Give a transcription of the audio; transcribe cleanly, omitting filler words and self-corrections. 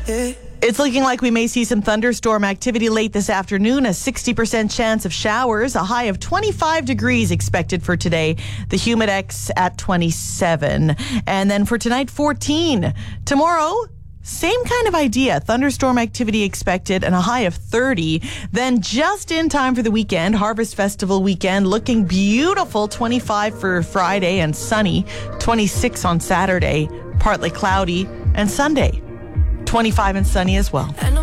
It's looking like we may see some thunderstorm activity late this afternoon, a 60% chance of showers, a high of 25 degrees expected for today, the Humidex at 27. And then for tonight, 14. Tomorrow, same kind of idea. Thunderstorm activity expected and a high of 30. Then just in time for the weekend, Harvest Festival weekend, looking beautiful, 25 for Friday and sunny, 26 on Saturday, partly cloudy, and Sunday, 25 and sunny as well.